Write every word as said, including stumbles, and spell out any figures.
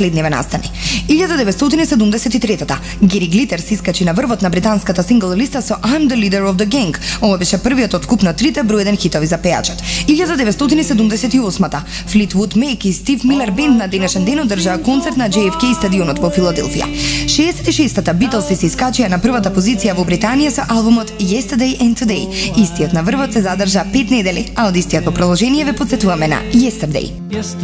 следниве настани. илјада деветстотини и седумдесет и трета Гери Глитер се искачи на врвот на британската сингл листа со I'm the Leader of the Gang. Ова беше првиот од вкупно трите број еден хитови за пејачот. илјада деветстотини и седумдесет и осма Fleetwood Mac и Стив Милер бенд на денешен ден одржаа концерт на J F K стадионот во Филаделфија. шеесет и шеста Beatles се искачија на првата позиција во Британија со албумот Yesterday and Today. Истиот на врвот се задржа пет недели, а од истиот по продолжение ве потсетуваме на Yesterday.